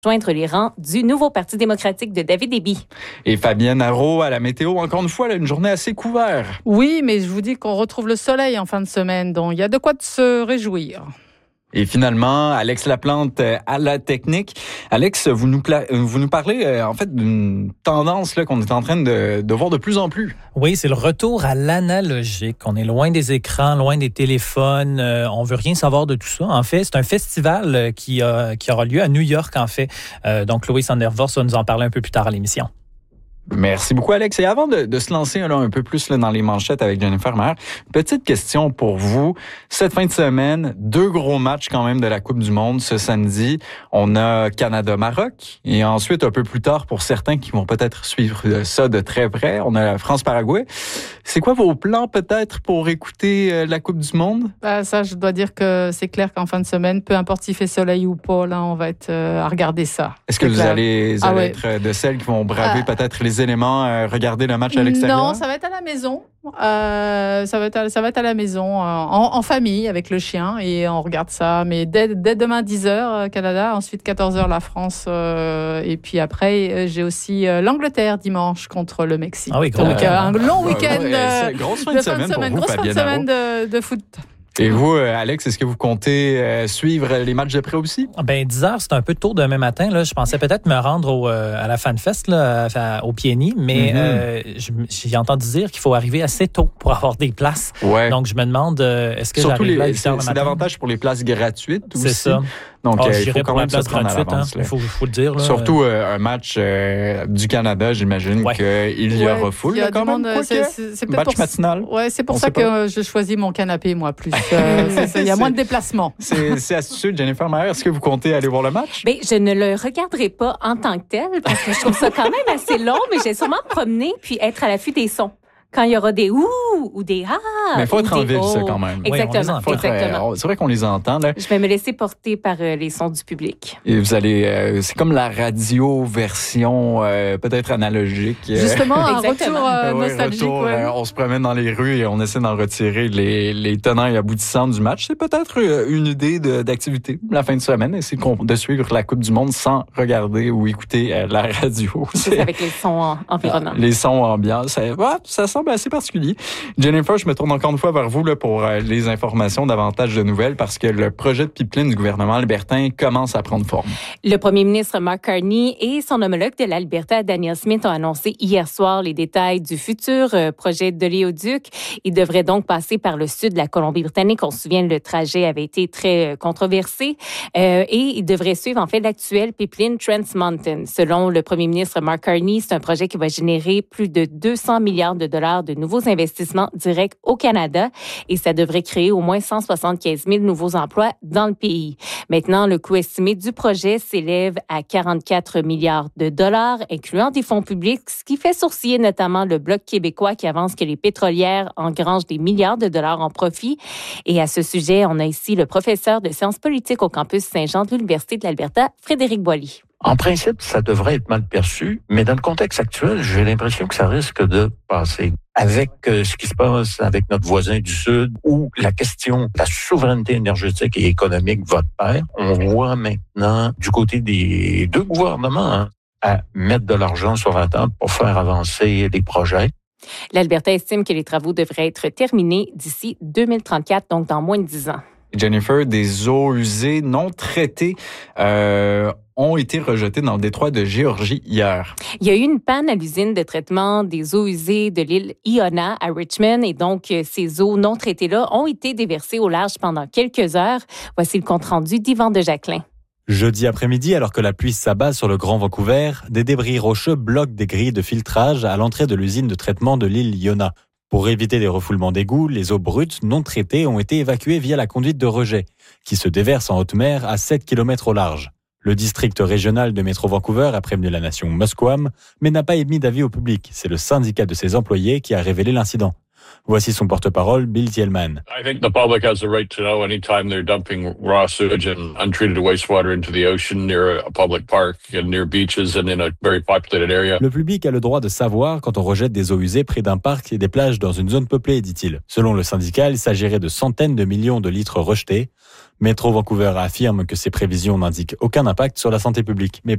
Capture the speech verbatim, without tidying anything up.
joindre les rangs du nouveau Parti démocratique de David Eby. Et Fabienne Arreault à la météo, encore une fois, elle a une journée assez couverte. Oui, mais je vous dis qu'on retrouve le soleil en fin de semaine, donc il y a de quoi de se réjouir. Et finalement, Alex Laplante à la technique. Alex, vous nous, pla- vous nous parlez euh, en fait d'une tendance là, qu'on est en train de, de voir de plus en plus. Oui, c'est le retour à l'analogique. On est loin des écrans, loin des téléphones. Euh, on veut rien savoir de tout ça. En fait, c'est un festival qui, a, qui aura lieu à New York, en fait. Euh, donc, Chloé Sandervors va nous en parler un peu plus tard à l'émission. Merci beaucoup, Alex. Et avant de, de se lancer là, un peu plus là, dans les manchettes avec Jennifer Maher, petite question pour vous. Cette fin de semaine, deux gros matchs quand même de la Coupe du Monde. Ce samedi, on a Canada-Maroc. Et ensuite, un peu plus tard, pour certains qui vont peut-être suivre ça de très près, on a la France-Paraguay. C'est quoi vos plans peut-être pour écouter euh, la Coupe du Monde? Bah, ça, je dois dire que c'est clair qu'en fin de semaine, peu importe s'il fait soleil ou pas, là, on va être euh, à regarder ça. Est-ce que c'est vous clair. allez, vous Ah allez ouais. être de celles qui vont braver Ah. peut-être les éléments, euh, regarder le match à l'extérieur? Non, ça va être à la maison. Euh, ça va être à, ça va être à la maison, euh, en, en famille, avec le chien, et on regarde ça. Mais dès, dès demain, dix heures, Canada, ensuite quatorze heures, la France, euh, et puis après, j'ai aussi euh, l'Angleterre dimanche contre le Mexique. Ah oui, gros Donc, week-end. euh, un long Ouais, week-end ouais, euh, c'est grosse fin de de semaine pour vous, grosse fin de Fabienne semaine de, de foot. Et vous, euh, Alex, est-ce que vous comptez euh, suivre les matchs de près aussi? Ben, dix heures, c'est un peu tôt demain matin. Là. Je pensais peut-être me rendre au, euh, à la FanFest, là, à, au P N I, mais Mm-hmm. euh, je- j'ai entendu dire qu'il faut arriver assez tôt pour avoir des places. Ouais. Donc, je me demande, euh, est-ce que Surtout, j'arrive là à les, huit heures c'est, le c'est matin? davantage pour les places gratuites aussi. C'est ça. Donc, Ah, euh, il j'irai faut quand pour la même se place prendre à gratuite, l'avance. il là. faut, faut le dire. Là. Surtout euh, un match euh, du Canada, j'imagine Ouais. qu'il y aura Ouais, full il y a là, quand du même. monde, Quoique, c'est- c'est- c'est peut-être match pour- matinal. Ouais, c'est pour On ça sait que pas. euh, je choisis mon canapé, moi, plus. Euh, c'est- c'est- Il y a C'est- moins de déplacements. C'est, c'est astucieux, Jennifer Maher. Est-ce que vous comptez aller voir le match? Bien, je ne le regarderai pas en tant que tel parce que je trouve ça quand même assez long, mais je vais sûrement me promener puis être à l'affût des sons. Quand il y aura des ouh ou des ah. Mais il faut ou être en des ville, ça, oh. quand même. Oui, on les Exactement. entend. exactement. Euh, c'est vrai qu'on les entend, là. Je vais me laisser porter par euh, les sons du public. Et vous allez, euh, c'est comme la radio version euh, peut-être analogique. euh, Justement, un Exactement. retour euh, Euh, ouais, nostalgique. retour, ouais. euh, on se promène dans les rues et on essaie d'en retirer les, les tenants et aboutissants du match. C'est peut-être euh, une idée de, d'activité la fin de semaine, essayer de, com- de suivre la Coupe du Monde sans regarder ou écouter euh, la radio. C'est avec les sons en- environnants. Les sons ambiants, ça, ouais, ça semble assez particulier. Jennifer, je me tourne encore une fois vers vous là, pour euh, les informations, davantage de nouvelles, parce que le projet de pipeline du gouvernement libertin commence à prendre forme. Le premier ministre Mark Carney et son homologue de l'Alberta, Daniel Smith, ont annoncé hier soir les détails du futur euh, projet de l'oléoduc. Il devrait donc passer par le sud de la Colombie-Britannique. On se souvient, le trajet avait été très euh, controversé. Euh, et il devrait suivre en fait l'actuel pipeline Trans Mountain. Selon le premier ministre Mark Carney, c'est un projet qui va générer plus de deux cents milliards de dollars de nouveaux investissements directs au Canada et ça devrait créer au moins cent soixante-quinze mille nouveaux emplois dans le pays. Maintenant, le coût estimé du projet s'élève à quarante-quatre milliards de dollars, incluant des fonds publics, ce qui fait sourciller notamment le Bloc québécois qui avance que les pétrolières engrangent des milliards de dollars en profit. Et à ce sujet, on a ici le professeur de sciences politiques au campus Saint-Jean de l'Université de l'Alberta, Frédéric Boilly. En principe, ça devrait être mal perçu, mais dans le contexte actuel, j'ai l'impression que ça risque de passer. Avec euh, ce qui se passe avec notre voisin du Sud, où la question de la souveraineté énergétique et économique va de pair, on voit maintenant du côté des deux gouvernements hein, à mettre de l'argent sur la table pour faire avancer les projets. L'Alberta estime que les travaux devraient être terminés d'ici deux mille trente-quatre, donc dans moins de dix ans. Jennifer, des eaux usées non traitées euh, ont été rejetées dans le détroit de Géorgie hier. Il y a eu une panne à l'usine de traitement des eaux usées de l'île Iona à Richmond et donc ces eaux non traitées-là ont été déversées au large pendant quelques heures. Voici le compte-rendu d'Yvan de Jacquelin. Jeudi après-midi, alors que la pluie s'abat sur le Grand Vancouver, des débris rocheux bloquent des grilles de filtrage à l'entrée de l'usine de traitement de l'île Iona. Pour éviter des refoulements d'égouts, les eaux brutes non traitées ont été évacuées via la conduite de rejet, qui se déverse en haute mer à sept kilomètres au large. Le district régional de Métro Vancouver a prévenu la nation Musqueam, mais n'a pas émis d'avis au public. C'est le syndicat de ses employés qui a révélé l'incident. Voici son porte-parole, Bill Thielman. I think the public has the right to know anytime they're dumping raw sewage and untreated wastewater into the ocean near a public park and near beaches and in a very populated area. Le public a le droit de savoir quand on rejette des eaux usées près d'un parc et des plages dans une zone peuplée, dit-il. Selon le syndicat, il s'agirait de centaines de millions de litres rejetés. Métro Vancouver affirme que ces prévisions n'indiquent aucun impact sur la santé publique. Mais